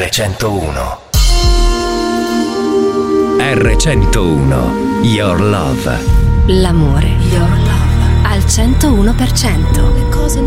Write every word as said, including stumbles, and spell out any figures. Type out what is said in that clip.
erre centouno. erre centouno, Your Love. L'amore, Your Love, al centouno per cento. Le cose